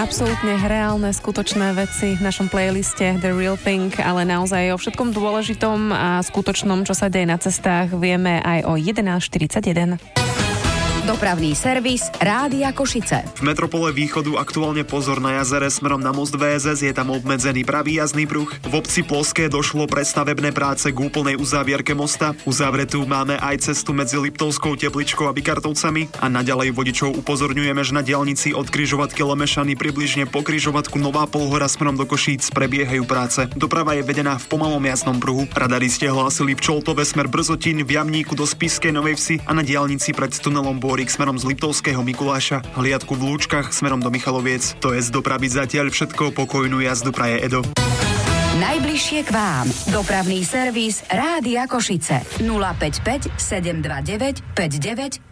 Absolútne reálne, skutočné veci v našom playliste The Real Thing, ale naozaj o všetkom dôležitom a skutočnom, čo sa deje na cestách, vieme aj o 11:41. Dopravný servis Rádia Košice. V metropole Východu aktuálne pozor na jazere smerom na most VSS, je tam obmedzený pravý jazdný pruh. V obci Ploské došlo pre stavebné práce k úplnej uzávierke mosta. Uzavretú máme aj cestu medzi Liptovskou Tepličkou a Bikartovcami a naďalej vodičov upozorňujeme, že na diaľnici od križovatky Lemešany približne po križovatku Nová Polhora smerom do Košíc prebiehajú práce. Doprava je vedená v pomalom jazdnom pruhu. Radaristi hlásili v Čoltove smer Brzotín, v Jamníku do Spišskej Novej Vsi a na diaľnici pred tunelom Bórik smerom z Liptovského Mikuláša, hliadku v Lúčkach smerom do Michaloviec. To je z dopravy zatiaľ všetko, pokojnú jazdu praje Edo. Najbližšie k vám. Dopravný servis Rádia Košice. 055 729 59